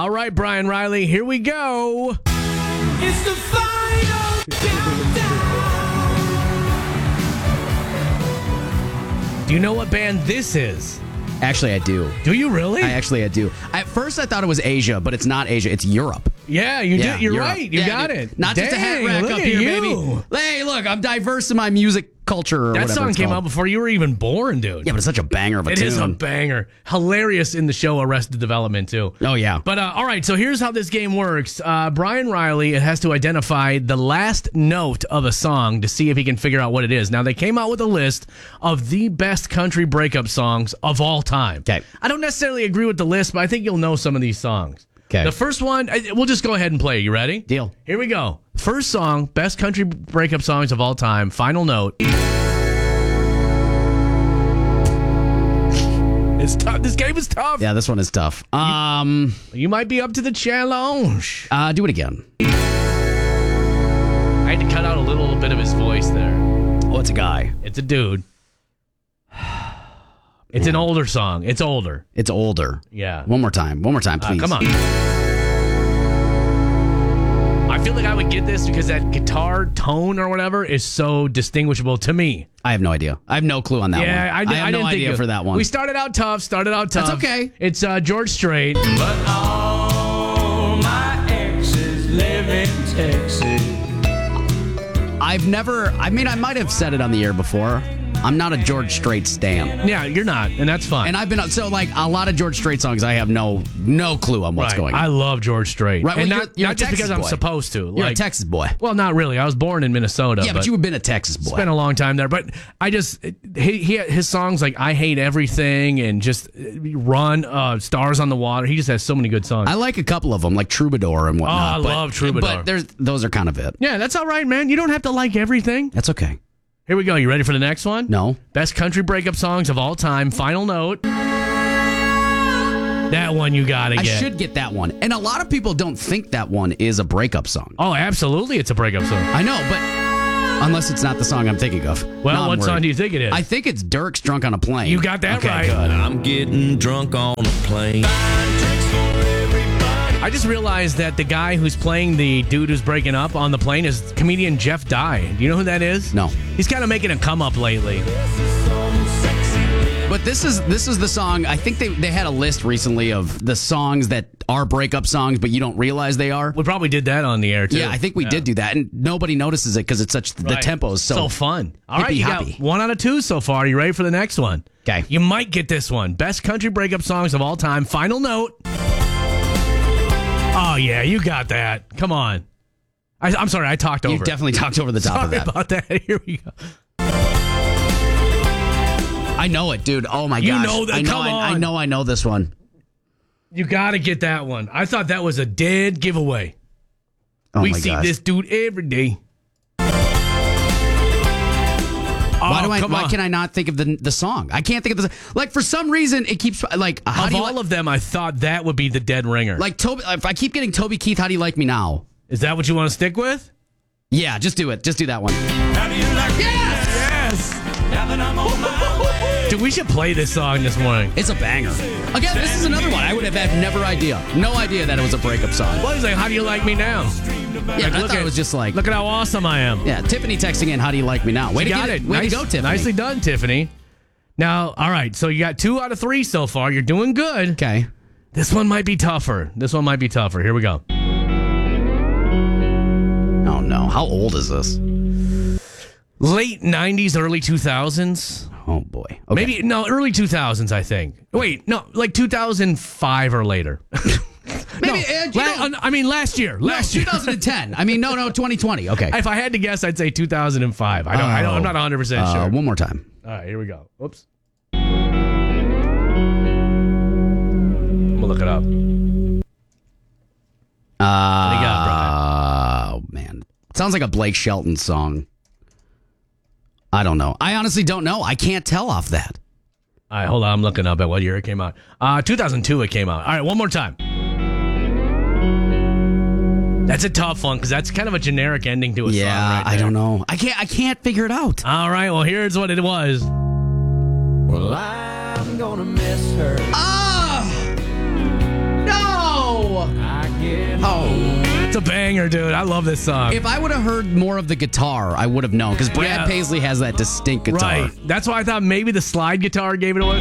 All right, Brian Riley, here we go. It's the final countdown. Do you know what band this is? Actually, I do. Do you really? I do. At first, I thought it was Asia, but it's not Asia. It's Europe. Yeah, you did. You're Europe. right. You got it. Not just a hat Dang, rack look up at here, you. baby. Hey, look, I'm diverse in my music culture or That whatever song it's came called. out before you were even born, dude. Yeah, but it's such a banger of a It tune. is a banger. Hilarious in the show Arrested Development, too. Oh, yeah. But, all right, so here's how this game works. Brian Riley has to identify the last note of a song to see if he can figure out what it is. Now, they came out with a list of the best country breakup songs of all time. Okay. I don't necessarily agree with the list, but I think you'll know some of these songs. Okay. The first one, we'll just go ahead and play. You ready? Deal. Here we go. First song, best country breakup songs of all time. Final note. It's tough. This game is tough. Yeah, this one is tough. You might be up to the challenge. Do it again. I had to cut out a little bit of his voice there. Oh, it's a guy. It's a dude. It's an older song. It's older. It's older. Yeah. One more time, please. Come on. I feel like I would get this because that guitar tone or whatever is so distinguishable to me. I have no idea. I have no clue on that one. Yeah, I have didn't no think idea for that one. We started out tough. That's okay. It's George Strait. But all my exes live in Texas. I might have said it on the air before. I'm not a George Strait stan. Yeah, you're not, and that's fine. And I've been so like a lot of George Strait songs. I have no clue on what's going on. I love George Strait, Right, and well, you're a not just Texas because I'm boy. supposed to. You're a Texas boy. Well, not really. I was born in Minnesota. Yeah, but you have been a Texas boy. Spent a long time there, but I just his songs like "I Hate Everything" and just "Run," "Stars on the Water." He just has so many good songs. I like a couple of them, like Troubadour and whatnot. I love Troubadour. But those are kind of it. Yeah, that's all right, man. You don't have to like everything. That's okay. Here we go. You ready for the next one? No. Best country breakup songs of all time. Final note. That one you gotta get. I should get that one. And a lot of people don't think that one is a breakup song. Oh, absolutely, it's a breakup song. I know, but unless it's not the song I'm thinking of. Well, Now I'm what song worried. do you think it is? I think it's Dirk's Drunk on a Plane. You got that Okay, right. Good. I'm getting drunk on a plane. I just realized that the guy who's playing the dude who's breaking up on the plane is comedian Jeff Dye. Do you know who that is? No. He's kind of making a come up lately. But this is the song. I think they had a list recently of the songs that are breakup songs, but you don't realize they are. We probably did that on the air, too. Yeah, I think we did do that, and nobody notices it because it's such the Right. tempo is so fun. All right, you hippy-hoppy. got 1 out of 2 so far. You ready for the next one? Okay. You might get this one. Best country breakup songs of all time. Final note. Oh, yeah, you got that. Come on. I'm sorry, I talked over You it. definitely talked over the top Sorry of that. about that. Here we go. I know it, dude. Oh my You gosh. know that. I know. Come I on. know. I know this one. You got to get that one. I thought that was a dead giveaway. Oh we my see gosh. this dude every day. Why can I not think of the song? I can't think of the like for some reason it keeps like how Of do you all of them, I thought that would be the dead ringer. like Toby. If I keep getting Toby Keith, how do you like me now? Is that what you want to stick with? Yeah, just do it. Just do that one. How do you like Yes! now that I'm on my way? Dude, we should play this song this morning. It's a banger. Again, this is another one. I would have had no idea that it was a breakup song. Well, he's like, how do you like me now? Yeah, I look thought at- it was just like Look at how awesome I am. yeah. Tiffany texting in, how do you like me now? Way You to got get it. Way Nice, to go, Tiffany. Nicely done, Tiffany. Now, all right, so you got 2 out of 3 so far. You're doing good. Okay. This one might be tougher. Here we go. Oh no. How old is this? Late 90s, early 2000s. Oh boy. Okay. Maybe, no, early 2000s, I think. Wait, no, like 2005 or later. Maybe last year. Last year. 2010. I mean, no, 2020. Okay. If I had to guess, I'd say 2005. I'm not 100% sure. One more time. All right, here we go. Oops. I'm gonna look it up. What do you got, Brian? Oh man, sounds like a Blake Shelton song. I don't know. I honestly don't know. I can't tell off that. All right, hold on. I'm looking up at what year it came out. 2002 it came out. All right, one more time. That's a tough one because that's kind of a generic ending to a song. Yeah, Right I there. don't know. I can't figure it out. All right, well, here's what it was. Well, I'm gonna miss her. Oh no! Oh. It's a banger, dude. I love this song. If I would have heard more of the guitar, I would have known, because Brad Yeah. Paisley has that distinct guitar. Right. That's why I thought maybe the slide guitar gave it away.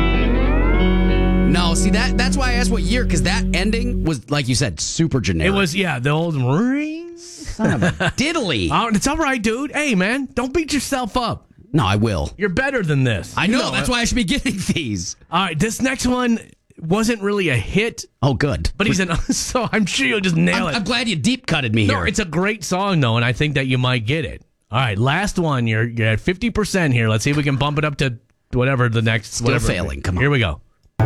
No, see, that's why I asked what year, because that ending was, like you said, super generic. It was, the old rings. Son of a diddly. Oh, it's all right, dude. Hey, man, don't beat yourself up. No, I will. You're better than this. I know. That's why I should be getting these. All right, this next one wasn't really a hit, Oh, good. but so I'm sure you'll just nail it. I'm glad you deep cutted me No, here. it's a great song, though, and I think that you might get it. All right, last one. You're at 50% here. Let's see if we can bump it up to whatever the next. Still whatever. failing. Come on. Here we go.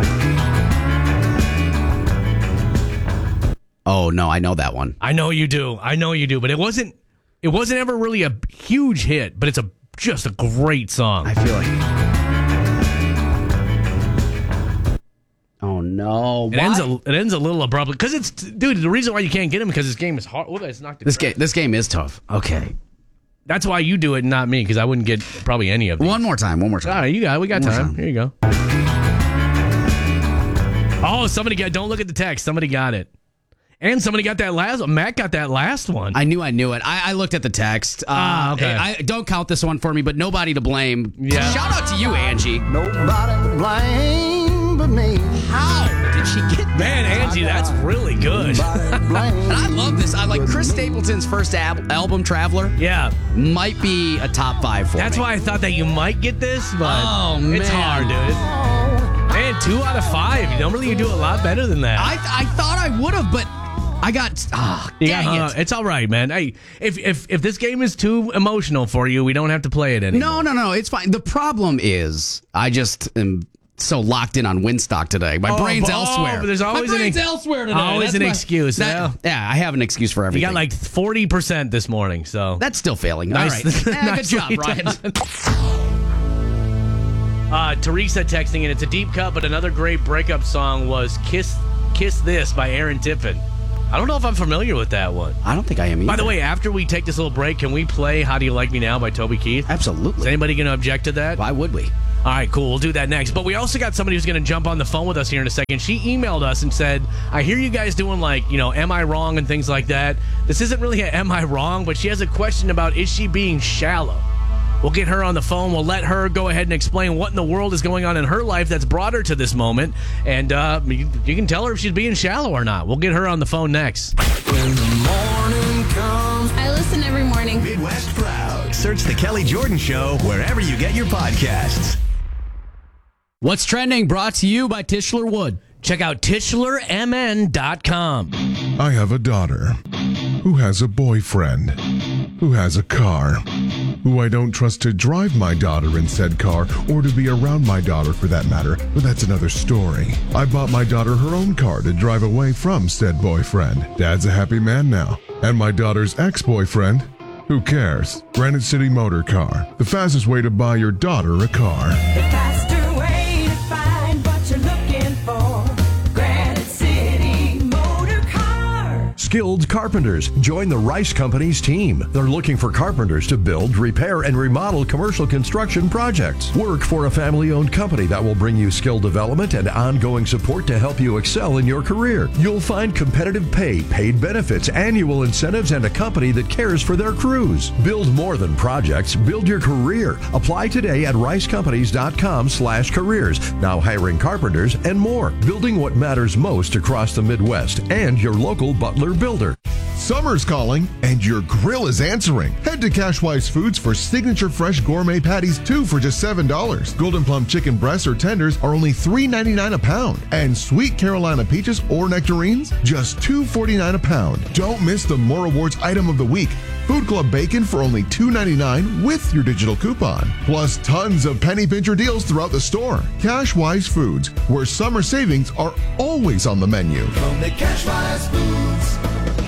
Oh, no, I know that one. I know you do, but it wasn't ever really a huge hit, but it's just a great song. I feel like... Oh, no. It ends a little abruptly because dude. The reason why you can't get him because this game is hard. It's knocked it. This game is tough. Okay. That's why you do it, and not me, because I wouldn't get probably any of them. One more time. All right, we got time. Here you go. Oh, don't look at the text. Somebody got it. And somebody got that last one. Matt got that last one. I knew it. I looked at the text. Okay. I don't count this one for me, but nobody to blame. Yeah. Shout out to you, Angie. Nobody to blame but me. How did she get that? Man, Angie, that's really good. Nobody to blame. And I love this. I like Chris Stapleton's first album, Traveler. Yeah. Might be a top 5 for me. That's why I thought that you might get this, but it's man. hard, dude. Man, 2 out of 5. Normally you do a lot better than that. I thought I would have, but I got... dang it. It's all right, man. Hey, if this game is too emotional for you, we don't have to play it anymore. No, it's fine. The problem is, I just am so locked in on Winstock today. My brain's elsewhere. But there's always My brain's elsewhere today. Always That's an excuse. Yeah, I have an excuse for You everything. got like 40% this morning, so That's still failing. Nice. All right. Nice Good job, Ryan. Teresa texting in. It's a deep cut, but another great breakup song was "Kiss This" by Aaron Tippin. I don't know if I'm familiar with that one. I don't think I am either. By the way, after we take this little break, can we play "How Do You Like Me Now" by Toby Keith? Is Absolutely. anybody going to object to that? Why would we? All right, cool. We'll do that next. But we also got somebody who's going to jump on the phone with us here in a second. She emailed us and said, I hear you guys doing am I wrong and things like that. This isn't really a am I wrong, but she has a question about is she being shallow? We'll get her on the phone. We'll let her go ahead and explain what in the world is going on in her life that's brought her to this moment. And you can tell her if she's being shallow or not. We'll get her on the phone next. When the morning comes, I listen every morning. Midwest Proud. Search The Kelly Jordan Show wherever you get your podcasts. What's trending? Brought to you by Tischler Wood. Check out TischlerMN.com. I have a daughter who has a boyfriend who has a car who I don't trust to drive my daughter in said car or to be around my daughter for that matter, but that's another story. I bought my daughter her own car to drive away from said boyfriend. Dad's a happy man now. And my daughter's ex-boyfriend, who cares? Granite City Motor Car, the fastest way to buy your daughter a car. The faster way to find what you're looking for. Granite City Motor Car. Skilled carpenters. Join the Rice Company's team. They're looking for carpenters to build, repair, and remodel commercial construction projects. Work for a family-owned company that will bring you skill development and ongoing support to help you excel in your career. You'll find competitive pay, paid benefits, annual incentives, and a company that cares for their crews. Build more than projects. Build your career. Apply today at ricecompanies.com/careers. Now hiring carpenters and more. Building what matters most across the Midwest and your local Butler builder. Summer's calling, and your grill is answering. Head to Cashwise Foods for signature fresh gourmet patties, 2 for just $7. Golden plum chicken breasts or tenders are only $3.99 a pound. And sweet Carolina peaches or nectarines, just $2.49 a pound. Don't miss the More Rewards item of the week. Food Club bacon for only $2.99 with your digital coupon. Plus tons of penny pincher deals throughout the store. Cashwise Foods, where summer savings are always on the menu. From the Cashwise Foods.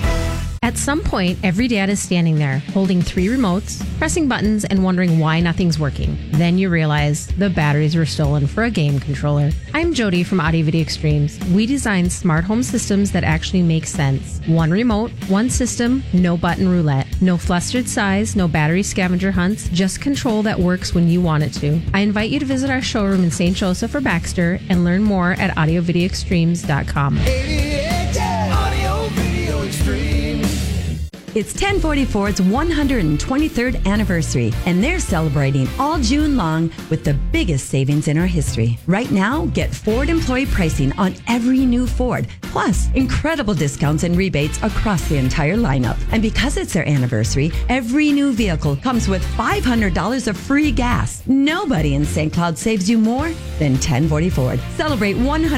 At some point, every dad is standing there, holding 3 remotes, pressing buttons, and wondering why nothing's working. Then you realize the batteries were stolen for a game controller. I'm Jody from Audio Video Extremes. We design smart home systems that actually make sense. 1 remote, 1 system, no button roulette. No flustered size, no battery scavenger hunts, just control that works when you want it to. I invite you to visit our showroom in St. Joseph or Baxter and learn more at audiovideoextremes.com. Audio It's 1040 Ford's 123rd anniversary, and they're celebrating all June long with the biggest savings in our history. Right now, get Ford employee pricing on every new Ford, plus incredible discounts and rebates across the entire lineup. And because it's their anniversary, every new vehicle comes with $500 of free gas. Nobody in St. Cloud saves you more than 1040 Ford. Celebrate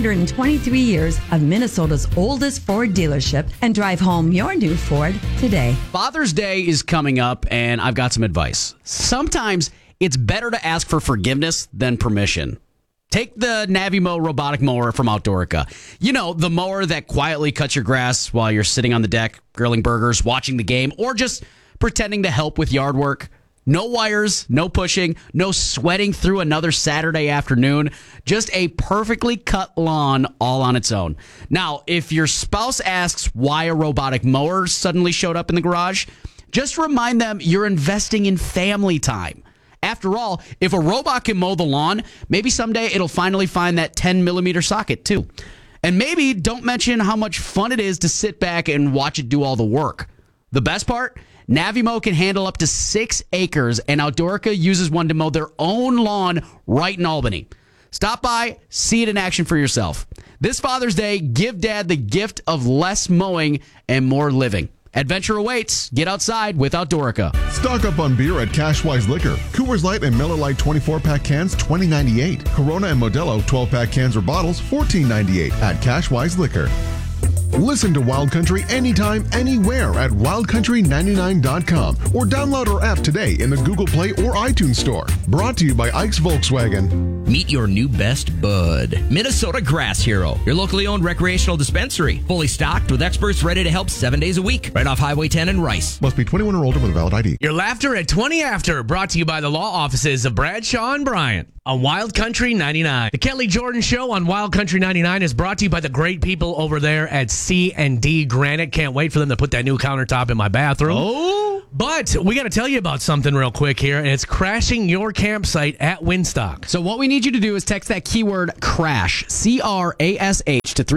123 years of Minnesota's oldest Ford dealership and drive home your new Ford today. Father's Day is coming up, and I've got some advice. Sometimes it's better to ask for forgiveness than permission. Take the Navimo robotic mower from Outdoorica. You know, the mower that quietly cuts your grass while you're sitting on the deck, grilling burgers, watching the game, or just pretending to help with yard work. No wires, no pushing, no sweating through another Saturday afternoon. Just a perfectly cut lawn all on its own. Now, if your spouse asks why a robotic mower suddenly showed up in the garage, just remind them you're investing in family time. After all, if a robot can mow the lawn, maybe someday it'll finally find that 10mm socket too. And maybe don't mention how much fun it is to sit back and watch it do all the work. The best part? Navimo can handle up to 6 acres, and Outdoorica uses one to mow their own lawn right in Albany. Stop by, see it in action for yourself. This Father's Day, give Dad the gift of less mowing and more living. Adventure awaits. Get outside with Outdoorica. Stock up on beer at Cashwise Liquor. Coors Light and Miller Lite 24-pack cans, $20.98. Corona and Modelo 12-pack cans or bottles, $14.98 at Cashwise Liquor. Listen to Wild Country anytime, anywhere at wildcountry99.com or download our app today in the Google Play or iTunes Store. Brought to you by Ike's Volkswagen. Meet your new best bud, Minnesota Grass Hero, your locally owned recreational dispensary. Fully stocked with experts ready to help 7 days a week. Right off Highway 10 in Rice. Must be 21 or older with a valid ID. Your laughter at 20 after, brought to you by the law offices of Bradshaw and Bryant on Wild Country 99. The Kelly Jordan Show on Wild Country 99 is brought to you by the great people over there at C&D Granite. Can't wait for them to put that new countertop in my bathroom. Oh! But we got to tell you about something real quick here, and it's crashing your campsite at Winstock. So what we need you to do is text that keyword CRASH, C-R-A-S-H, to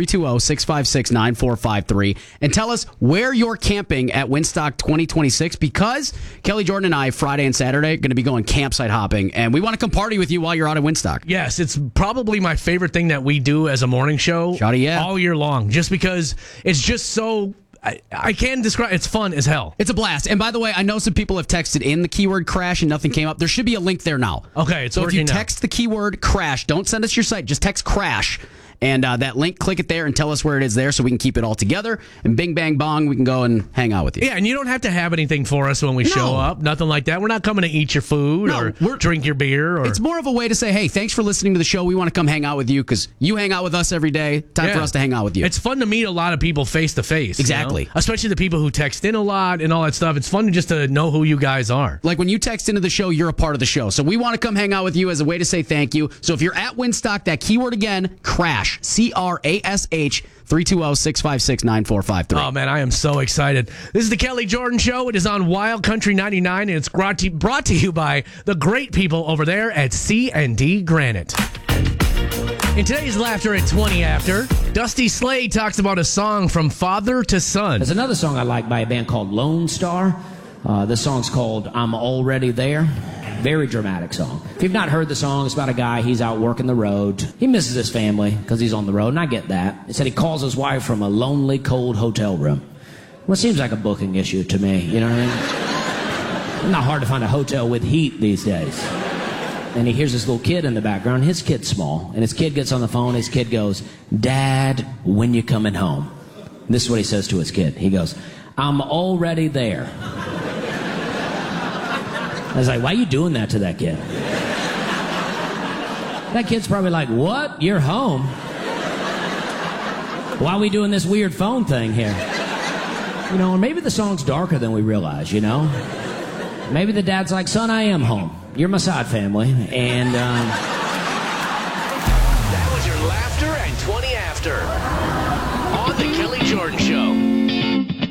320-656-9453 and tell us where you're camping at Winstock 2026, because Kelly Jordan and I, Friday and Saturday, are going to be going campsite hopping, and we want to come party with you while you're out at Winstock. Yes, it's probably my favorite thing that we do as a morning show all year long, just because it's just so... I can't describe. It's fun as hell. It's a blast. And by the way, I know some people have texted in the keyword crash and nothing came up. There should be a link there now. Okay, it's so if you working now. text the keyword crash, don't send us your site. Just text crash. And that link, click it there and tell us where it is there so we can keep it all together. And bing, bang, bong, we can go and hang out with you. Yeah, and you don't have to have anything for us when we show up. Nothing like that. We're not coming to eat your food or drink your beer. Or... It's more of a way to say, hey, thanks for listening to the show. We want to come hang out with you because you hang out with us every day. Time for us to hang out with you. It's fun to meet a lot of people face to face. Exactly. You know? Especially the people who text in a lot and all that stuff. It's fun just to know who you guys are. Like when you text into the show, you're a part of the show. So we want to come hang out with you as a way to say thank you. So if you're at Winstock, that keyword again, crash, C-R-A-S-H, 320-656-9453. Oh, man, I am so excited. This is the Kelly Jordan Show. It is on Wild Country 99, and it's brought to you by the great people over there at C&D Granite. In today's Laughter at 20 After, Dusty Slade talks about a song from father to son. There's another song I like by a band called Lone Star. This song's called I'm Already There. Very dramatic song. If you've not heard the song, it's about a guy, he's out working the road. He misses his family because he's on the road, and I get that. He said he calls his wife from a lonely, cold hotel room. Well, it seems like a booking issue to me, you know what I mean? It's not hard to find a hotel with heat these days. And he hears this little kid in the background. His kid's small, and his kid gets on the phone. His kid goes, "Dad, when you coming home?" And this is what he says to his kid. He goes, "I'm already there." I was like, why are you doing that to that kid? That kid's probably like, what? You're home? Why are we doing this weird phone thing here? You know, or maybe the song's darker than we realize, you know? Maybe the dad's like, son, I am home. You're my side family. And, That was your Laughter at 20 After on the Kelly Jordan Show.